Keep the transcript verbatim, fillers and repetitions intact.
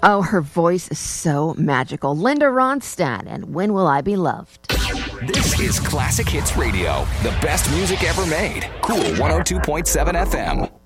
Oh, her voice is so magical. Linda Ronstadt and When Will I Be Loved? This is Classic Hits Radio, the best music ever made. Cool one oh two point seven F M.